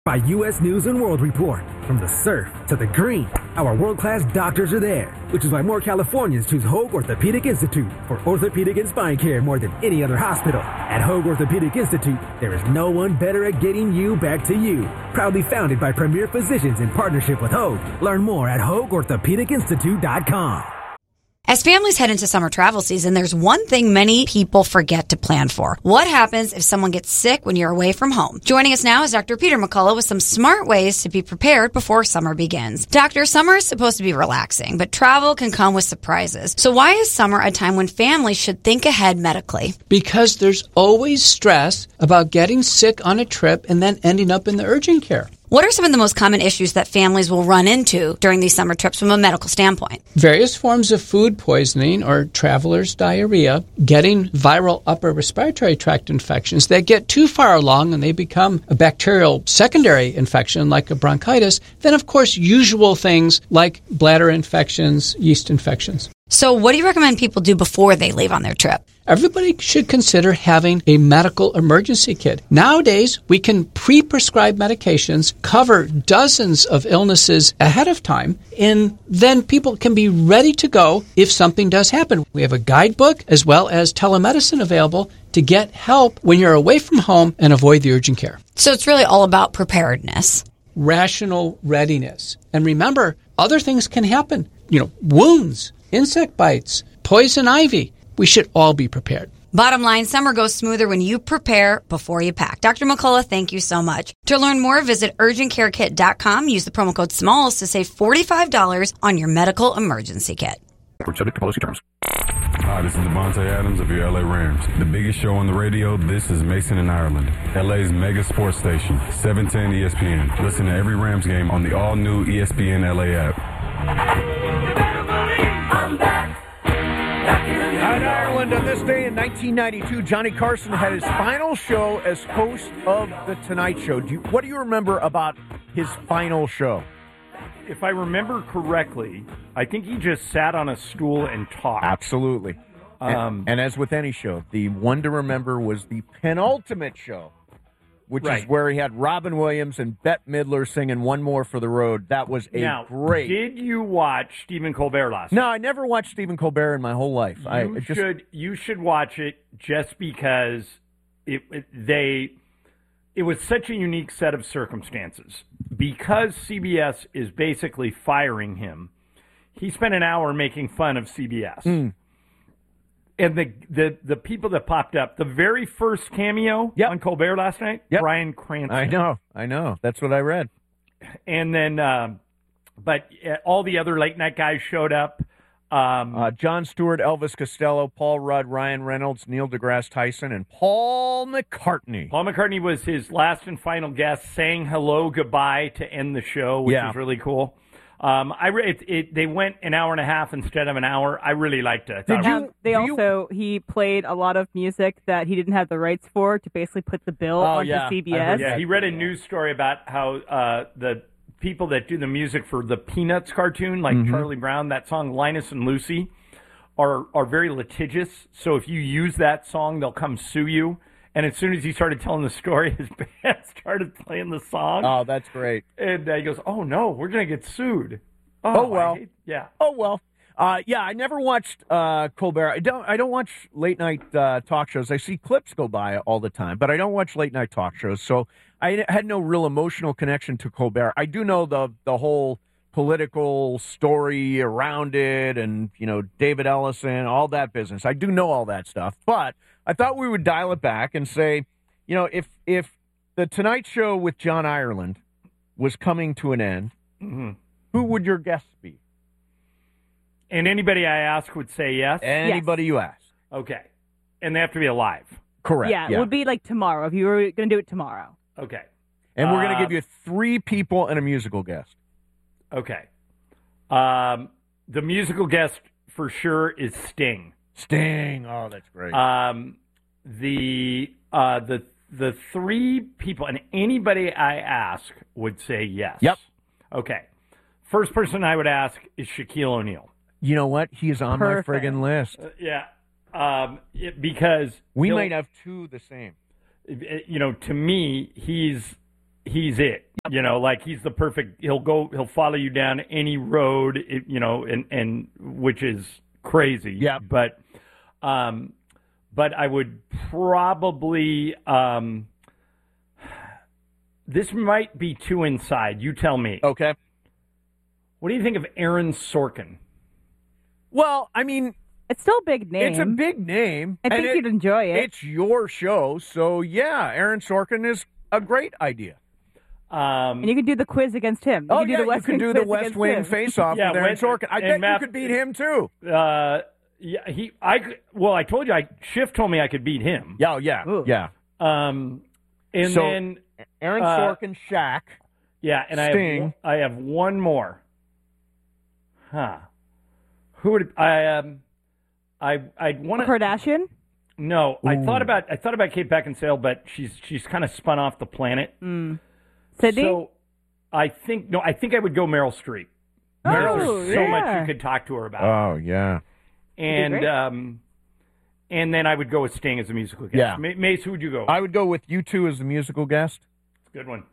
By U.S. News and World Report. From the surf to the green, our world-class doctors are there, which is why more Californians choose Hoag Orthopedic Institute for orthopedic and spine care more than any other hospital. At Hoag Orthopedic Institute, there is no one better at getting you back to you. Proudly founded by premier physicians in partnership with Hoag. Learn more at HoagOrthopedicInstitute.com. As families head into summer travel season, there's one thing many people forget to plan for. What happens if someone gets sick when you're away from home? Joining us now is Dr. Peter McCullough with some smart ways to be prepared before summer begins. Doctor, summer is supposed to be relaxing, but travel can come with surprises. So why is summer a time when families should think ahead medically? Because there's always stress about getting sick on a trip and then ending up in the urgent care. What are some of the most common issues that families will run into during these summer trips from a medical standpoint? Various forms of food poisoning or traveler's diarrhea, getting viral upper respiratory tract infections that get too far along and they become a bacterial secondary infection like a bronchitis, then of course usual things like bladder infections, yeast infections. So what do you recommend people do before they leave on their trip? Everybody should consider having a medical emergency kit. Nowadays, we can pre-prescribe medications, cover dozens of illnesses ahead of time, and then people can be ready to go if something does happen. We have a guidebook as well as telemedicine available to get help when you're away from home and avoid the urgent care. So it's really all about preparedness. Rational readiness. And remember, other things can happen. Wounds, insect bites, poison ivy. We should all be prepared. Bottom line, summer goes smoother when you prepare before you pack. Dr. McCullough, thank you so much. To learn more, visit urgentcarekit.com. Use the promo code SMALLS to save $45 on your medical emergency kit. Subject to policy terms. Hi, this is Devontae Adams of your LA Rams. The biggest show on the radio, this is Mason in Ireland. LA's mega sports station, 710 ESPN. Listen to every Rams game on the all-new ESPN LA app. In Ireland, on this day in 1992, Johnny Carson had his final show as host of The Tonight Show. What do you remember about his final show? If I remember correctly, I think he just sat on a stool and talked. Absolutely. And as with any show, the one to remember was the penultimate show, which is where he had Robin Williams and Bette Midler singing One More for the Road. That was great. Did you watch Stephen Colbert last night? No, I never watched Stephen Colbert in my whole life. You should watch it just because it was such a unique set of circumstances. Because CBS is basically firing him, he spent an hour making fun of CBS. And the people that popped up, the very first cameo on Colbert last night, Bryan Cranston. I know. That's what I read. And then, but all the other late night guys showed up. Jon Stewart, Elvis Costello, Paul Rudd, Ryan Reynolds, Neil deGrasse Tyson, and Paul McCartney. Paul McCartney was his last and final guest, saying hello, goodbye to end the show, which was really cool. They went an hour and a half instead of an hour. I really liked it. He played a lot of music that he didn't have the rights for to basically put the bill onto CBS. Yeah, he read a news story about how the people that do the music for the Peanuts cartoon, like Charlie Brown, that song Linus and Lucy, are very litigious. So if you use that song, they'll come sue you. And as soon as he started telling the story, his band started playing the song. Oh, that's great. And he goes, "Oh no, we're going to get sued." Oh well. Oh well. I never watched Colbert. I don't watch late night talk shows. I see clips go by all the time, but I don't watch late night talk shows. So I had no real emotional connection to Colbert. I do know the whole political story around it, and David Ellison, all that business. I do know all that stuff, but I thought we would dial it back and say, if the Tonight Show with John Ireland was coming to an end, who would your guest be? And anybody I ask would say yes? Anybody you ask. Okay. And they have to be alive. Correct. Yeah, it would be like tomorrow, if you were going to do it tomorrow. Okay. And we're going to give you 3 people and a musical guest. Okay. The musical guest for sure is Sting. Sting. Oh, that's great. The 3 people, and anybody I ask would say yes. Yep. Okay. First person I would ask is Shaquille O'Neal. You know what? He is on my friggin' list. Because we might have 2 the same. To me, he's he's it. Like he's the perfect. He'll follow you down any road. And which is crazy. Yeah. But I would probably. This might be too inside. You tell me. Okay. What do you think of Aaron Sorkin? Well, I mean, it's still a big name. It's a big name. I think you'd enjoy it. It's your show, so yeah, Aaron Sorkin is a great idea. And you can do the quiz against him. You you can do the West Wing face-off with Aaron Sorkin. I bet you could beat him too. I told you, Schiff told me I could beat him. Yeah. Then Aaron Sorkin, Shaq. Yeah, and Sting. I have one more. Who would I'd want Kardashian? No, I thought about Kate Beckinsale, but she's kind of spun off the planet. Sydney? So I think I would go Meryl Streep. There's so much you could talk to her about. Oh yeah. And then I would go with Sting as a musical guest. Yeah. Mace, who would you go with? I would go with U2 as the musical guest. Good one.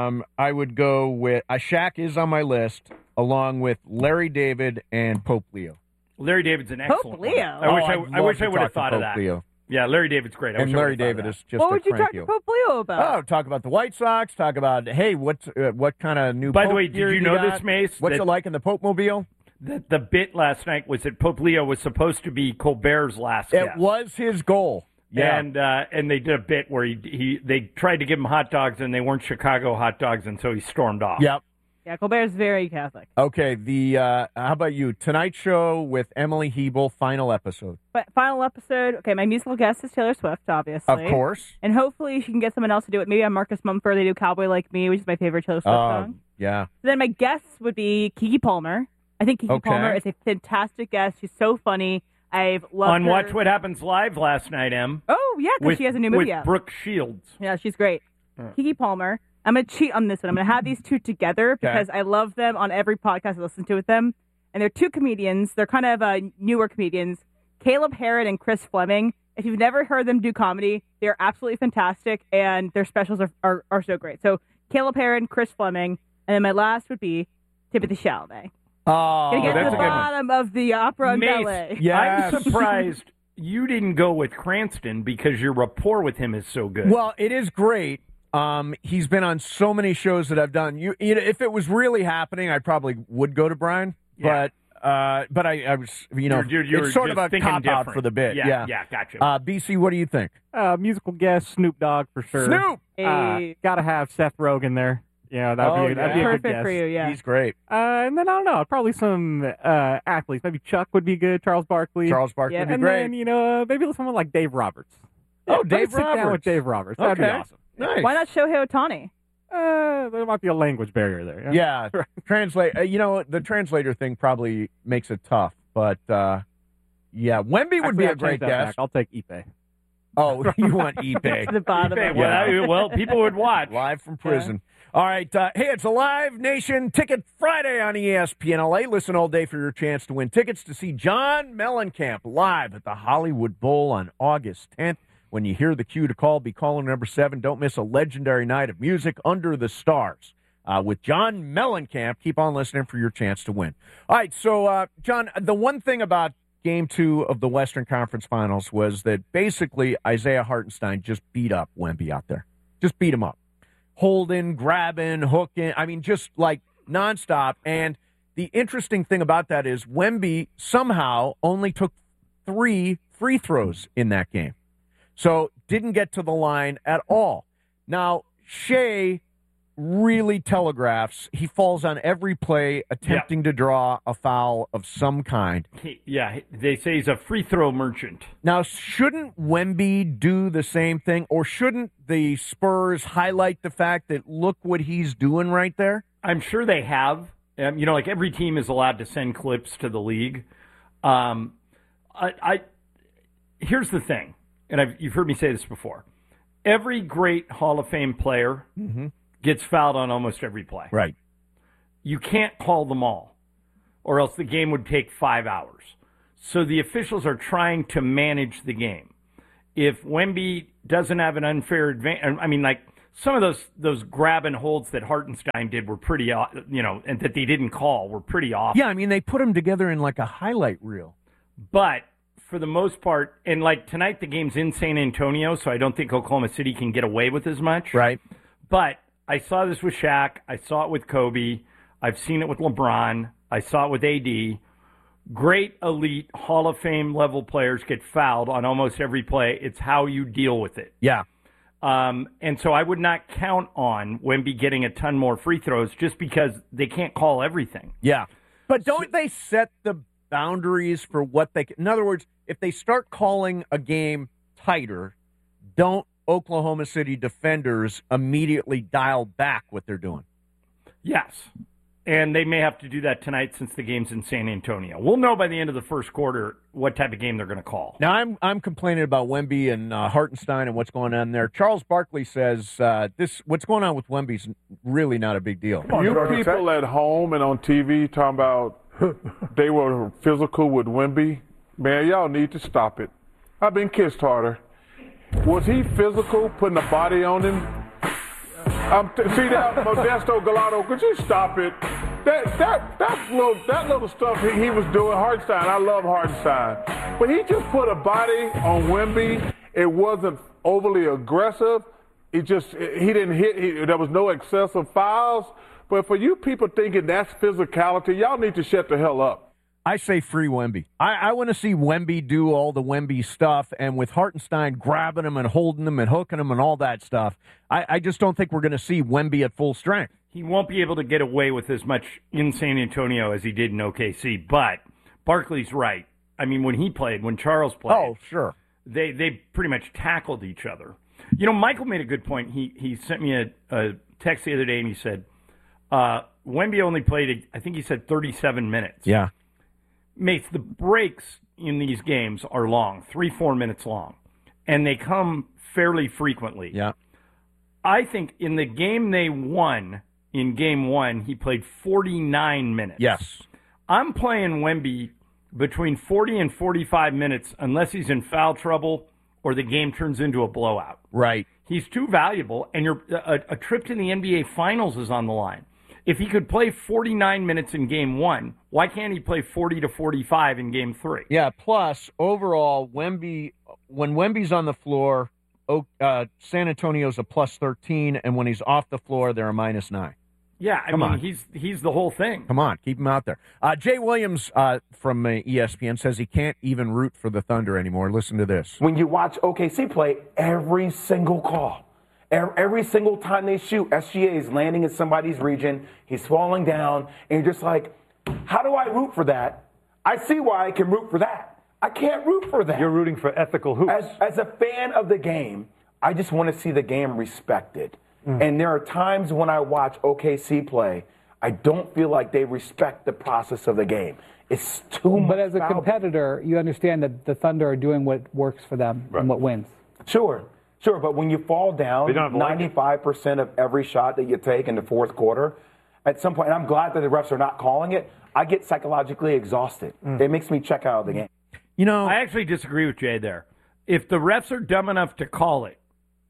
I would go with Shaq is on my list, along with Larry David and Pope Leo. Larry David's an excellent Pope Leo. I wish I would have thought of that. Leo. Yeah, Larry David's great. And Larry David is just what would you talk cranky. to Pope Leo about? Oh, talk about the White Sox. Talk about, hey, what kind of new By Pope the way, gear did you know got? this, Mace? What's it like in the Pope Mobile? The bit last night was that Pope Leo was supposed to be Colbert's last guest. It was his goal. Yeah. And they did a bit where they tried to give him hot dogs and they weren't Chicago hot dogs, and so he stormed off. Yep. Yeah, Colbert's very Catholic. Okay, how about you? Tonight Show with Emily Hebel, final episode. But final episode. Okay, my musical guest is Taylor Swift, obviously. Of course. And hopefully she can get someone else to do it. Maybe I'm Marcus Mumford. They do Cowboy Like Me, which is my favorite Taylor Swift song. Yeah. Then my guests would be Keke Palmer. I think Keke Palmer is a fantastic guest. She's so funny. I've loved on her. Watch What Happens Live last night, Em. Oh, yeah, because she has a new movie with out. Brooke Shields. Yeah, she's great. Keke Palmer. I'm going to cheat on this one. I'm going to have these two together because I love them on every podcast I listen to with them. And they're two comedians. They're kind of newer comedians. Caleb Herron and Chris Fleming. If you've never heard them do comedy, they're absolutely fantastic, and their specials are so great. So Caleb Herron, Chris Fleming, and then my last would be Timothée Chalamet. Oh, Gonna get that's to the bottom of the opera and ballet. Yes. I'm surprised you didn't go with Cranston because your rapport with him is so good. Well, it is great. He's been on so many shows that I've done. You know, if it was really happening, I probably would go to Brian. Yeah. But I was, it's sort of a cop out for the bit. Yeah, gotcha. BC, what do you think? Musical guest Snoop Dogg for sure. Snoop. Gotta have Seth Rogen there. Yeah, that'd be a good perfect guess. for you. Yeah, he's great. And then I don't know, probably some athletes. Maybe Chuck would be good. Charles Barkley. Charles Barkley would be and great. then maybe someone like Dave Roberts. Oh, Dave Sit down with Dave Roberts. That'd be awesome. Nice. Why not Shohei Ohtani? There might be a language barrier there. Yeah, translate. The translator thing probably makes it tough, but yeah, Wemby would be a great guest. I'll take Ipe. Oh, you want Ipe? To the bottom. Well, people would watch live from prison. All right, hey, it's a Live Nation Ticket Friday on ESPN LA. Listen all day for your chance to win tickets to see John Mellencamp live at the Hollywood Bowl on August 10th. When you hear the cue to call, be calling number 7. Don't miss a legendary night of music under the stars with John Mellencamp. Keep on listening for your chance to win. All right, so, John, the one thing about Game 2 of the Western Conference Finals was that basically Isaiah Hartenstein just beat up Wemby out there. Just beat him up. Holding, grabbing, hooking, just like nonstop. And the interesting thing about that is Wemby somehow only took 3 free throws in that game. So didn't get to the line at all. Now, Shea really telegraphs. He falls on every play attempting to draw a foul of some kind. They say he's a free throw merchant. Now, shouldn't Wemby do the same thing, or shouldn't the Spurs highlight the fact that look what he's doing right there? I'm sure they have. Like every team is allowed to send clips to the league. Here's the thing. And you've heard me say this before. Every great Hall of Fame player gets fouled on almost every play. Right. You can't call them all, or else the game would take 5 hours. So the officials are trying to manage the game. If Wemby doesn't have an unfair advantage, some of those grab and holds that Hartenstein did were pretty, and that they didn't call were pretty off. Yeah, I mean, they put them together in like a highlight reel. But for the most part, and like tonight the game's in San Antonio, so I don't think Oklahoma City can get away with as much. Right. But I saw this with Shaq. I saw it with Kobe. I've seen it with LeBron. I saw it with AD. Great elite Hall of Fame level players get fouled on almost every play. It's how you deal with it. Yeah. And so I would not count on Wemby getting a ton more free throws just because they can't call everything. Yeah. But don't they set the boundaries for what they can? In other words, if they start calling a game tighter, don't Oklahoma City defenders immediately dial back what they're doing? Yes. And they may have to do that tonight since the game's in San Antonio. We'll know by the end of the first quarter what type of game they're going to call. Now, I'm complaining about Wemby and Hartenstein and what's going on there. Charles Barkley says what's going on with Wemby's really not a big deal. You people at home and on TV talking about they were physical with Wemby, man, y'all need to stop it. I've been kissed harder. Was he physical, putting a body on him? See that, Modesto Gallardo? Could you stop it? That little stuff he was doing, Hartenstein. I love Hartenstein, but he just put a body on Wemby. It wasn't overly aggressive. He didn't hit. There was no excessive fouls. But for you people thinking that's physicality, y'all need to shut the hell up. I say free Wemby. I want to see Wemby do all the Wemby stuff, and with Hartenstein grabbing him and holding him and hooking him and all that stuff, I just don't think we're going to see Wemby at full strength. He won't be able to get away with as much in San Antonio as he did in OKC, but Barkley's right. I mean, when Charles played, oh, sure, they pretty much tackled each other. Michael made a good point. He sent me a text the other day, and he said, Wemby only played, I think he said 37 minutes. Yeah. Mates, the breaks in these games are long, 3-4 minutes long, and they come fairly frequently. Yeah. I think in the game they won, in game one, he played 49 minutes. Yes. I'm playing Wemby between 40 and 45 minutes unless he's in foul trouble or the game turns into a blowout. Right. He's too valuable, and a trip to the NBA Finals is on the line. If he could play 49 minutes in game one, why can't he play 40 to 45 in game three? Yeah, plus, overall, when Wemby's on the floor, San Antonio's a plus 13, and when he's off the floor, they're a minus 9. Yeah, I mean, he's the whole thing. Come on, keep him out there. Jay Williams from ESPN says he can't even root for the Thunder anymore. Listen to this. When you watch OKC play, every single call, every single time they shoot, SGA is landing in somebody's region, he's falling down, and you're just like, how do I root for that? I see why I can root for that. I can't root for that. You're rooting for ethical hoops. As a fan of the game, I just want to see the game respected. And there are times when I watch OKC play, I don't feel like they respect the process of the game. It's too much. But as a competitor, you understand that the Thunder are doing what works for them and what wins. Sure. But when you fall down 95% of every shot that you take in the fourth quarter, at some point, and I'm glad that the refs are not calling it, I get psychologically exhausted. It makes me check out of the game. I actually disagree with Jay there. If the refs are dumb enough to call it,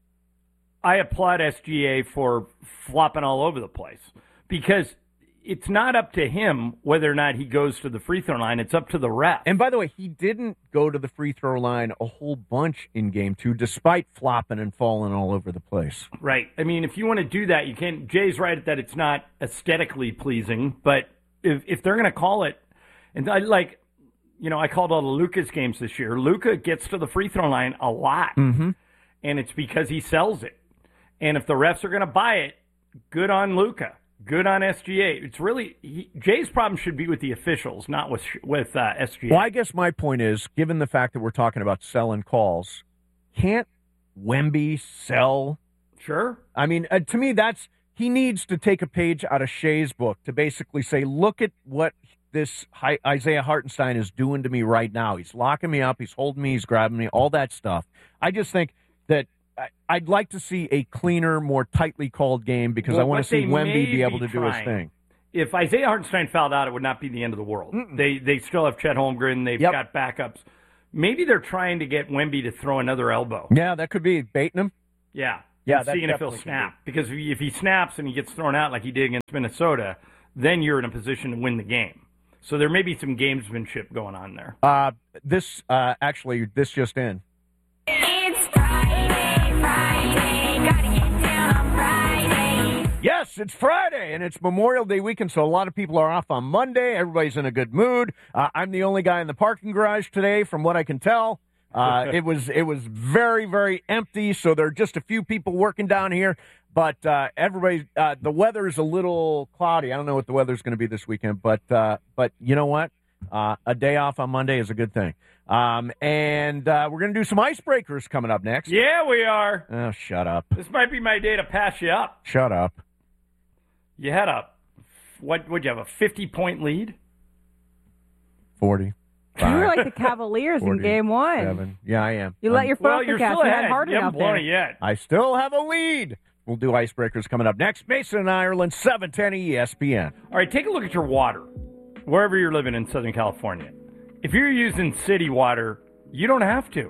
I applaud SGA for flopping all over the place because it's not up to him whether or not he goes to the free throw line. It's up to the ref. And by the way, he didn't go to the free throw line a whole bunch in game two, despite flopping and falling all over the place. Right. I mean, if you want to do that, you can. Jay's right that it's not aesthetically pleasing, but if they're going to call it, and I called all the Luka's games this year. Luka gets to the free throw line a lot, and it's because he sells it. And if the refs are going to buy it, good on Luka, good on SGA. It's really Jay's problem should be with the officials, not with SGA. Well, I guess my point is, given the fact that we're talking about selling calls, can't Wemby sell? Sure. I mean, to me, he needs to take a page out of Shea's book to basically say, look at what this Isaiah Hartenstein is doing to me right now. He's locking me up. He's holding me. He's grabbing me, all that stuff. I just think that I'd like to see a cleaner, more tightly called game because I want to see Wemby be able to do his thing. If Isaiah Hartenstein fouled out, it would not be the end of the world. They still have Chet Holmgren. They've got backups. Maybe they're trying to get Wemby to throw another elbow. Yeah, that could be baiting him. Yeah. Yeah, and that seeing if he'll definitely can snap. Because if he snaps and he gets thrown out like he did against Minnesota, then you're in a position to win the game. So there may be some gamesmanship going on there. This just in. It's Friday, gotta get down on Friday. Yes, it's Friday, and it's Memorial Day weekend, so a lot of people are off on Monday. Everybody's in a good mood. I'm the only guy in the parking garage today, from what I can tell. It was very, very empty, so there are just a few people working down here. But everybody, the weather is a little cloudy. I don't know what the weather's going to be this weekend, but you know what? A day off on Monday is a good thing. And we're going to do some icebreakers coming up next. Yeah, we are. Oh, shut up. This might be my day to pass you up. Shut up. You had would you have a 50-point lead? 40. You were like the Cavaliers 40, in Game 1. 7. Yeah, I am. You let your Well, foot you're cast. still You ahead. had Harding You haven't out blown there. it yet. I still have a lead. We'll do icebreakers coming up next. Mason and Ireland, 710 ESPN. All right, take a look at your water, wherever you're living in Southern California. If you're using city water, you don't have to.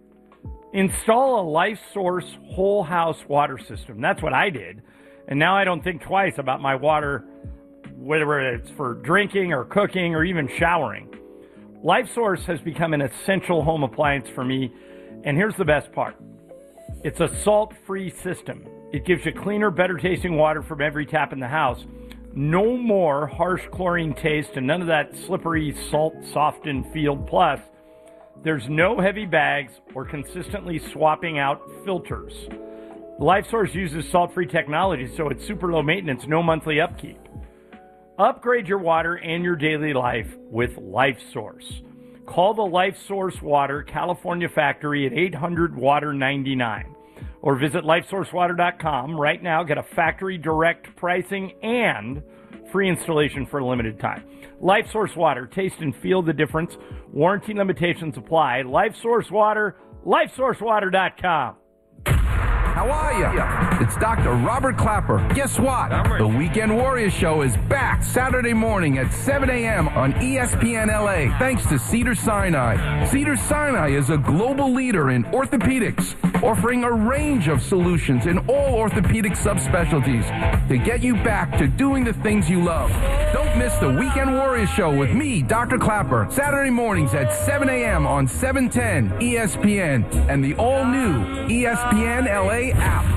Install a LifeSource whole house water system. That's what I did. And now I don't think twice about my water, whether it's for drinking or cooking or even showering. LifeSource has become an essential home appliance for me. And here's the best part. It's a salt-free system. It gives you cleaner, better-tasting water from every tap in the house. No more harsh chlorine taste and none of that slippery, salt-softened feel. Plus, there's no heavy bags or consistently swapping out filters. LifeSource uses salt-free technology, so it's super low maintenance, no monthly upkeep. Upgrade your water and your daily life with LifeSource. Call the LifeSource Water California factory at 800-WATER-99 or visit LifeSourceWater.com right now. Get a factory direct pricing and free installation for a limited time. LifeSource Water. Taste and feel the difference. Warranty limitations apply. LifeSource Water, LifeSourceWater.com. How are you? It's Dr. Robert Clapper. Guess what? The Weekend Warriors Show is back Saturday morning at 7 a.m. on ESPN LA, thanks to Cedars-Sinai. Cedars-Sinai is a global leader in orthopedics, offering a range of solutions in all orthopedic subspecialties to get you back to doing the things you love. Don't miss the Weekend Warriors Show with me, Dr. Clapper, Saturday mornings at 7 a.m. on 710 ESPN and the all-new ESPN LA app.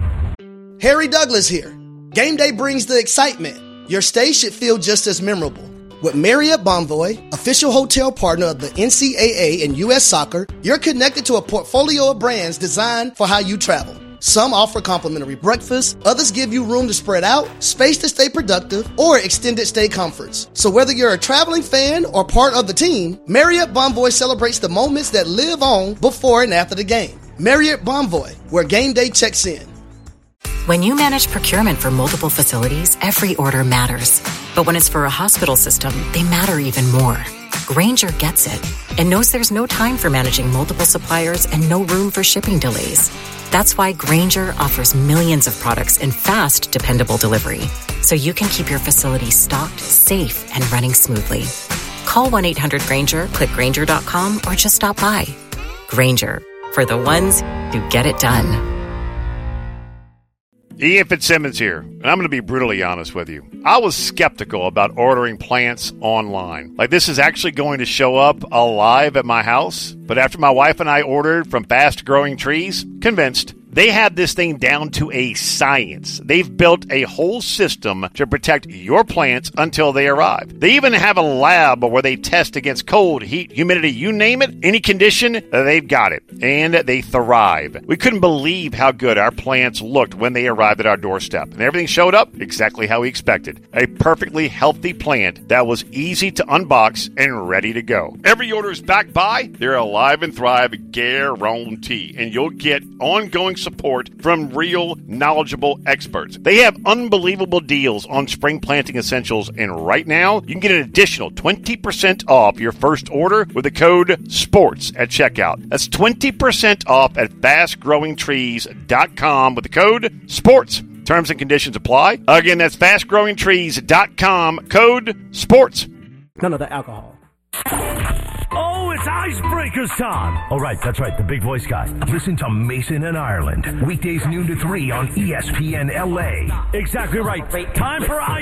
Harry Douglas here. Game day brings the excitement. Your stay should feel just as memorable. With Marriott Bonvoy, official hotel partner of the NCAA and U.S. Soccer, you're connected to a portfolio of brands designed for how you travel. Some offer complimentary breakfast, others give you room to spread out, space to stay productive, or extended stay comforts. So whether you're a traveling fan or part of the team, Marriott Bonvoy celebrates the moments that live on before and after the game. Marriott Bonvoy, where game day checks in. When you manage procurement for multiple facilities, every order matters. But when it's for a hospital system, they matter even more. Grainger gets it and knows there's no time for managing multiple suppliers and no room for shipping delays. That's why Grainger offers millions of products in fast, dependable delivery, so you can keep your facility stocked, safe, and running smoothly. Call 1-800-GRAINGER, click Grainger.com, or just stop by. Grainger, for the ones who get it done. Ian Fitzsimmons here, and I'm going to be brutally honest with you. I was skeptical about ordering plants online. Like, this is actually going to show up alive at my house. But after my wife and I ordered from Fast Growing Trees, convinced. They have this thing down to a science. They've built a whole system to protect your plants until they arrive. They even have a lab where they test against cold, heat, humidity, you name it, any condition, they've got it. And they thrive. We couldn't believe how good our plants looked when they arrived at our doorstep. And everything showed up exactly how we expected. A perfectly healthy plant that was easy to unbox and ready to go. Every order is backed by their Alive and Thrive guarantee. And you'll get ongoing support from real, knowledgeable experts. They have unbelievable deals on spring planting essentials, and right now, you can get an additional 20% off your first order with the code SPORTS at checkout. That's 20% off at fastgrowingtrees.com with the code SPORTS. Terms and conditions apply. Again, that's fastgrowingtrees.com, code SPORTS. None of the alcohol. Oh, it's It's Icebreakers time. All right, that's right, the big voice guy. Listen to Mason and Ireland. Weekdays noon to 3 on ESPN LA. Exactly right. Time for